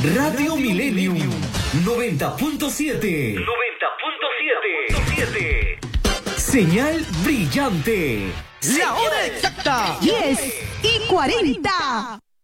Radio Millennium 90.7. 90.7. Señal brillante. La hora exacta. 10:40.